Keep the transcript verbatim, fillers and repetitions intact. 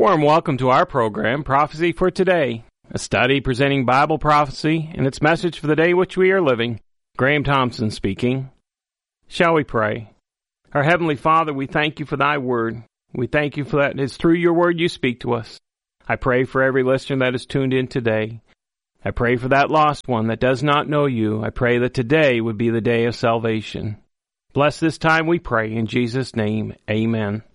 warm welcome to our program, Prophecy for Today, a study presenting Bible prophecy and its message for the day which we are living. Graham Thompson speaking. Shall we pray? Our Heavenly Father, we thank you for thy word. We thank you for that it's through your word you speak to us. I pray for every listener that is tuned in today. I pray for that lost one that does not know you. I pray that today would be the day of salvation. Bless this time, we pray, in Jesus' name, amen.